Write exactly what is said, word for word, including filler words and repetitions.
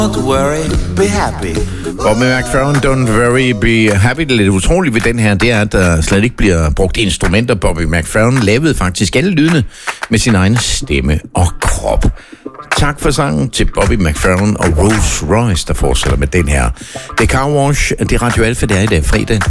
Don't worry, be happy. Og med McFerrin, Don't Worry, Be Happy. Det lidt utroligt ved den her, det er, at der slet ikke bliver brugt instrumenter. Bobby McFerrin lavede faktisk alle lydene med sin egen stemme og krop. Tak for sangen til Bobby McFerrin og Rolls Royce, der fortsætter med den her. Det er Car Wash, det er Radio Alfa, det er i dag fredag.